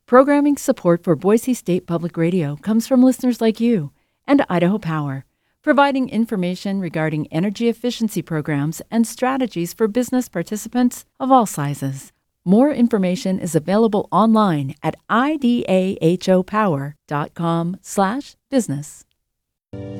Programming support for Boise State Public Radio comes from listeners like you and Idaho Power, providing information regarding energy efficiency programs and strategies for business participants of all sizes. More information is available online at idahopower.com/business.